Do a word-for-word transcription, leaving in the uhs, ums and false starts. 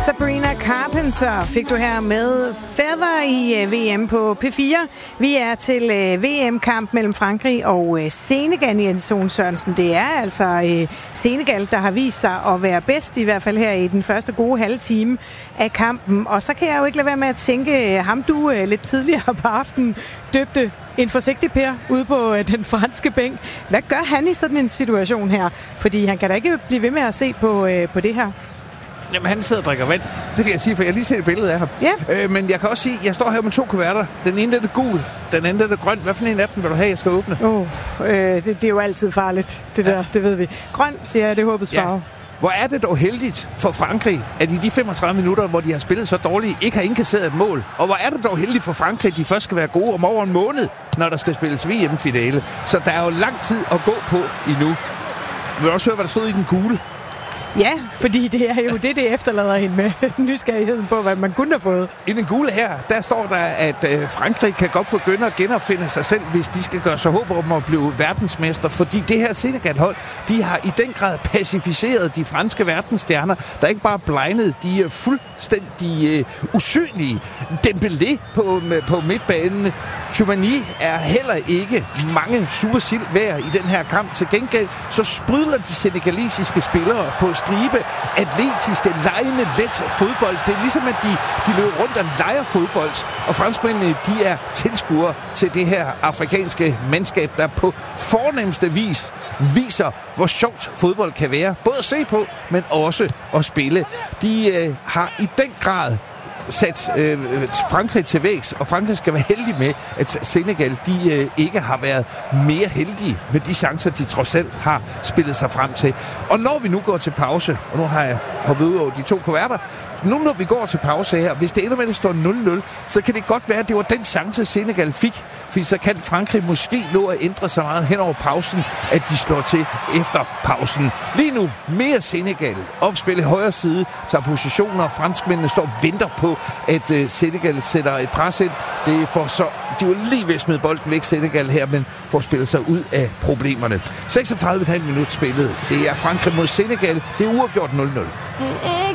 Sabrina Carpenter fik du her med Feather i V M på P fire. Vi er til V M-kamp mellem Frankrig og Senegal, Jens Ove Sørensen. Det er altså Senegal, der har vist sig at være bedst, i hvert fald her i den første gode halve time af kampen. Og så kan jeg jo ikke lade være med at tænke, ham du lidt tidligere på aftenen døbte en forsigtig Per ude på den franske bænk. Hvad gør han i sådan en situation her? Fordi han kan da ikke blive ved med at se på, på det her. Jamen, han sidder og drikker vand. Det kan jeg sige, for jeg har lige set et billede af ham. Ja. Øh, men jeg kan også sige, at jeg står her med to kuverter. Den ene er det gul, den anden er det grøn. Hvad for en af dem vil du have, jeg skal åbne? Oh, øh, det, det er jo altid farligt, det der, ja. Det ved vi. Grøn, siger jeg, det er håbets farve. Ja. Hvor er det dog heldigt for Frankrig, at i de femogtredive minutter, hvor de har spillet så dårligt, ikke har indkasseret et mål. Og hvor er det dog heldigt for Frankrig, at de først skal være gode om over en måned, når der skal spilles V M-finale. Så der er jo lang tid at gå på endnu. Vil du også høre, hvad der stod i den kugle? Ja, fordi det er jo det, det efterlader hende med nysgerrigheden på, hvad man kunne have fået. I den gule her, der står der, at øh, Frankrig kan godt begynde at genopfinde sig selv, hvis de skal gøre sig håb om at blive verdensmester. Fordi det her Senegal-hold, de har i den grad pacificeret de franske verdensstjerner, der ikke bare blegnet, de er fuldstændig øh, usynlige. Dembélé på, med, på midtbanen, Tchouaméni er heller ikke mange supersild værd i den her kamp. Til gengæld så sprudler de senegalesiske spillere på stribe, atletiske, legende, let fodbold. Det er ligesom, at de, de løber rundt og leger fodbold, og franskmændene, de er tilskuere til det her afrikanske mandskab, der på fornemmeste vis viser, hvor sjovt fodbold kan være. Både at se på, men også at spille. De øh, har i den grad sat øh, Frankrig til vægs, og Frankrig skal være heldig med, at Senegal de øh, ikke har været mere heldige med de chancer, de trods alt har spillet sig frem til. Og når vi nu går til pause, og nu har jeg hoppet ud over de to kuverter, nu når vi går til pause her, hvis det ender med, at det står nul nul, så kan det godt være, at det var den chance, Senegal fik, fordi så kan Frankrig måske nå at ændre sig meget hen over pausen, at de slår til efter pausen. Lige nu, mere Senegal. Opspil i højre side, tager positioner, og franskmændene står og venter på, at uh, Senegal sætter et pres ind. Det er for så, de var lige ved at smide bolden væk, Senegal her, men får spillet sig ud af problemerne. seksogtredive komma fem minut spillet. Det er Frankrig mod Senegal. Det er uafgjort nul nul.